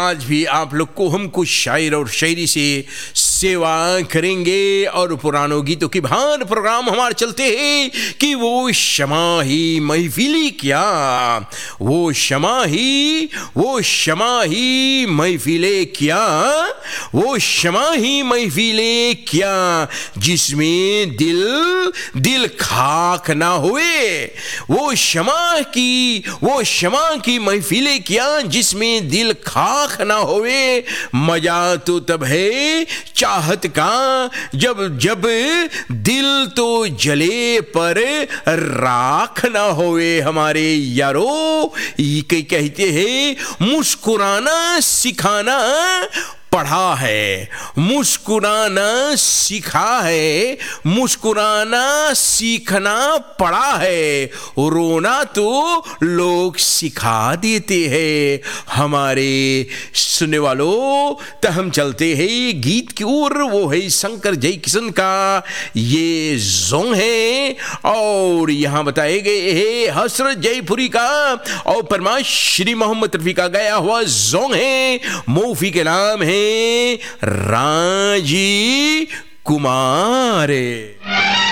आज भी आप लोग को हम कुछ शायर और शायरी से सेवा करेंगे और पुरानों गीतों की भान प्रोग्राम हमारे चलते हैं कि वो क्षमा ही महफिली क्या, वो क्षमा ही महफिले क्या, वो क्षमा ही महफिले क्या, जिसमें दिल खाक ना हुए, वो क्षमा की महफिले क्या, जिसमें दिल खाक ना होवे। मजा तो तब है चाहत का जब दिल तो जले पर राख ना होवे। हमारे यारो ये कहते हैं मुस्कुराना सिखाना पढ़ा है, मुस्कुराना सीखा है, मुस्कुराना सीखना पड़ा है, रोना तो लोग सिखा देते हैं। हमारे सुनने वालों तो हम चलते हैं गीत की ओर, वो है शंकर जय किशन का ये जोंग है और यहाँ बताए गए हैं हसरत जयपुरी का और परमाश श्री मोहम्मद रफी का गाया हुआ जोंग है। मूवी के नाम है राजी कुमार।